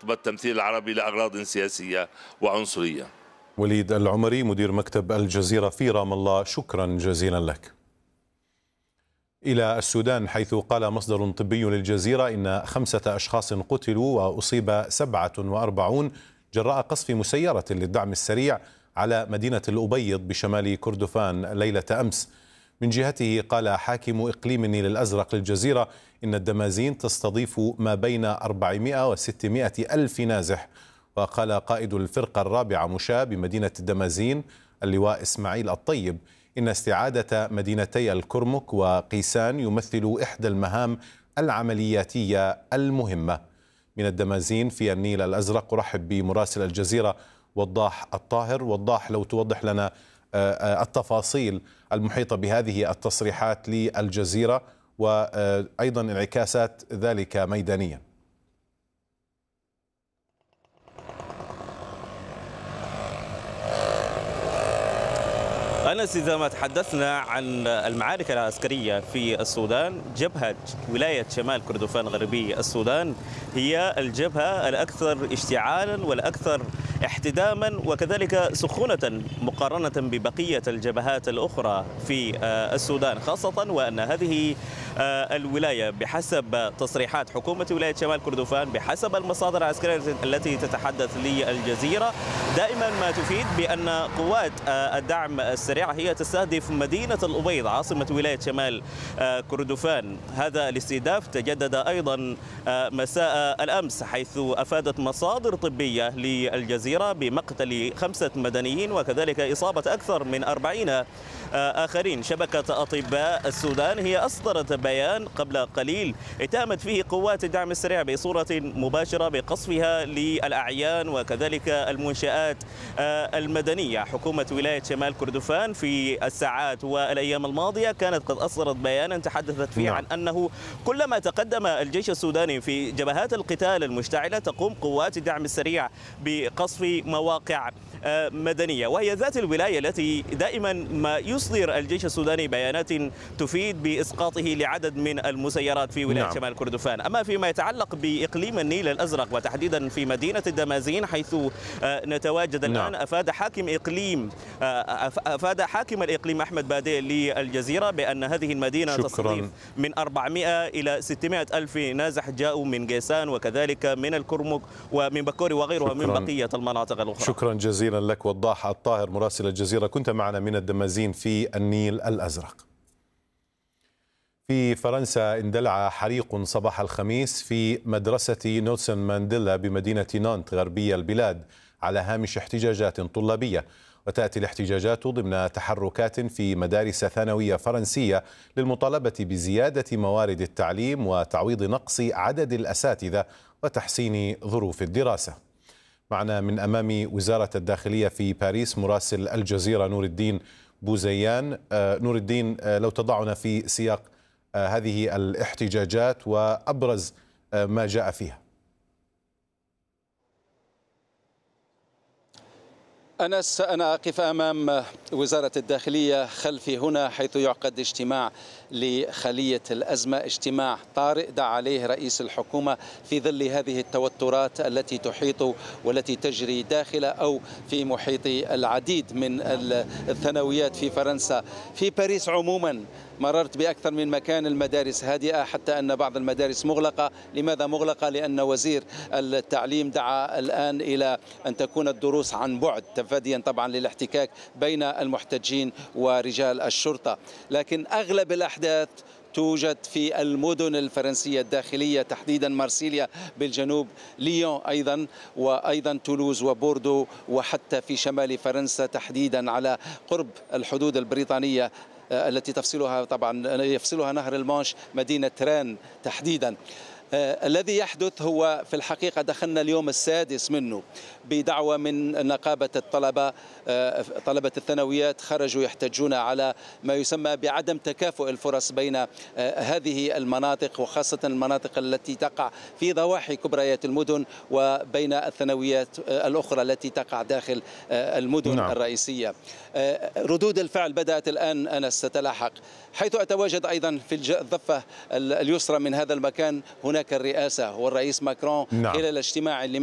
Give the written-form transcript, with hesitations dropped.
مطبة التمثيل العربي لأغراض سياسية وعنصرية. وليد العمري مدير مكتب الجزيرة في رام الله، شكرا جزيلا لك. إلى السودان، حيث قال مصدر طبي للجزيرة إن 5 أشخاص قتلوا وأصيب 47 جراء قصف مسيرة للدعم السريع على مدينة الأبيض بشمال كردفان ليلة أمس. من جهته قال حاكم إقليم النيل الأزرق للجزيرة إن الدمازين تستضيف ما بين 400 و600 ألف نازح. وقال قائد الفرقة الرابعة مشاة بمدينة الدمازين اللواء إسماعيل الطيب إن استعادة مدينتي الكرمك وقيسان يمثل إحدى المهام العملياتية المهمة. من الدمازين في النيل الأزرق أرحب بمراسل الجزيرة وضاح الطاهر. وضاح، لو توضح لنا التفاصيل المحيطة بهذه التصريحات للجزيرة وأيضا انعكاسات ذلك ميدانيا. أنس، إذا ما تحدثنا عن المعارك العسكرية في السودان، جبهة ولاية شمال كردفان غربي السودان هي الجبهة الأكثر اشتعالا والأكثر احتداما وكذلك سخونة مقارنة ببقية الجبهات الأخرى في السودان، خاصة وأن هذه الولاية بحسب تصريحات حكومة ولاية شمال كردفان بحسب المصادر العسكرية التي تتحدث للجزيرة دائما ما تفيد بأن قوات الدعم السريع هي تستهدف مدينة الأبيض عاصمة ولاية شمال كردفان. هذا الاستهداف تجدد أيضا مساء الأمس، حيث أفادت مصادر طبية للجزيرة بمقتل 5 مدنيين وكذلك إصابة أكثر من 40 آخرين. شبكة أطباء السودان هي أصدرت بيان قبل قليل اتهمت فيه قوات الدعم السريع بصورة مباشرة بقصفها للأعيان وكذلك المنشآت المدنية. حكومة ولاية شمال كردفان في الساعات والأيام الماضية كانت قد أصدرت بيانا تحدثت فيه عن أنه كلما تقدم الجيش السوداني في جبهات القتال المشتعلة تقوم قوات الدعم السريع بقصف مواقع مدنية، وهي ذات الولاية التي دائما ما يصدر الجيش السوداني بيانات تفيد بإسقاطه لعدد من المسيرات في ولاية شمال كردفان. أما فيما يتعلق بإقليم النيل الأزرق وتحديدا في مدينة الدمازين حيث نتواجد الآن، أفاد حاكم الإقليم أحمد بادئ للجزيرة بأن هذه المدينة تستضيف من 400 إلى 600 ألف نازح جاءوا من قيسان وكذلك من الكرمك ومن بكوري وغيرها من بقية المناطق الأخرى. شكرا جزيلا لك وضاح الطاهر مراسل الجزيرة، كنت معنا من الدمازين في النيل الأزرق. في فرنسا اندلع حريق صباح الخميس في مدرسة نيلسون مانديلا بمدينة نانت غربي البلاد على هامش احتجاجات طلابية. وتأتي الاحتجاجات ضمن تحركات في مدارس ثانوية فرنسية للمطالبة بزيادة موارد التعليم وتعويض نقص عدد الأساتذة وتحسين ظروف الدراسة. معنا من أمام وزارة الداخلية في باريس مراسل الجزيرة نور الدين بوزيان. نور الدين، لو تضعنا في سياق هذه الاحتجاجات وأبرز ما جاء فيها. أنس، أنا أقف أمام وزارة الداخلية خلفي هنا حيث يعقد اجتماع لخلية الأزمة، اجتماع طارئ دعا عليه رئيس الحكومة في ظل هذه التوترات التي تحيط والتي تجري داخل أو في محيط العديد من الثانويات في فرنسا. في باريس عموما مررت بأكثر من مكان، المدارس هادئة حتى أن بعض المدارس مغلقة. لماذا مغلقة؟ لأن وزير التعليم دعا الآن إلى أن تكون الدروس عن بعد تفاديا طبعا للاحتكاك بين المحتجين ورجال الشرطة. لكن أغلب الأحداث توجد في المدن الفرنسية الداخلية، تحديدا مارسيليا بالجنوب، ليون أيضا، وأيضا تولوز وبوردو، وحتى في شمال فرنسا تحديدا على قرب الحدود البريطانية التي تفصلها طبعا يفصلها نهر المانش مدينة ران تحديدا. الذي يحدث هو في الحقيقة دخلنا اليوم السادس منه بدعوة من نقابة الطلبة. طلبة الثانويات خرجوا يحتجون على ما يسمى بعدم تكافؤ الفرص بين هذه المناطق وخاصة المناطق التي تقع في ضواحي كبريات المدن وبين الثانويات الأخرى التي تقع داخل المدن الرئيسية. ردود الفعل بدأت الآن أنس تتلاحق، حيث أتواجد أيضا في الضفة اليسرى من هذا المكان هناك الرئاسة والرئيس ماكرون إلى الاجتماع اللي